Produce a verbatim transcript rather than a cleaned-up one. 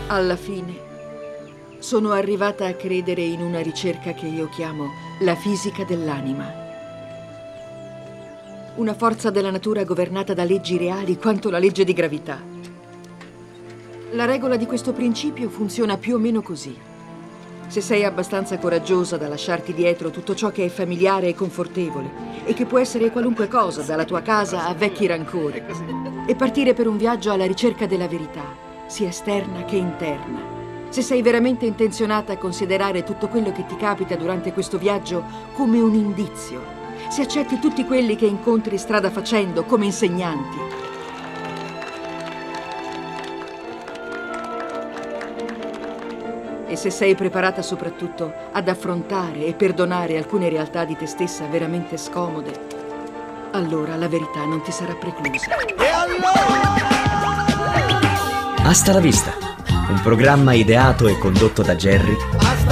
Alla fine sono arrivata a credere in una ricerca che io chiamo la fisica dell'anima. Una forza della natura governata da leggi reali quanto la legge di gravità. La regola di questo principio funziona più o meno così. Se sei abbastanza coraggiosa da lasciarti dietro tutto ciò che è familiare e confortevole e che può essere qualunque cosa, dalla tua casa a vecchi rancori, e partire per un viaggio alla ricerca della verità, sia esterna che interna. Se sei veramente intenzionata a considerare tutto quello che ti capita durante questo viaggio come un indizio, se accetti tutti quelli che incontri strada facendo come insegnanti, e se sei preparata soprattutto ad affrontare e perdonare alcune realtà di te stessa veramente scomode, allora la verità non ti sarà preclusa. E allora? Hasta la vista, un programma ideato e condotto da Jerry